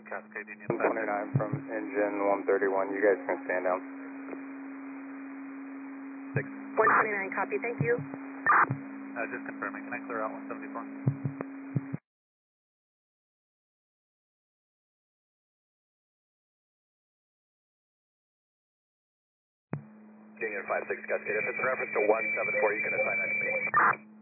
Cascade Union 29 from engine 131. You guys can stand down. 129, copy, thank you. Just confirming, can I clear out 174? Union 56 Cascade, if it's a reference to 174, you can assign that to me.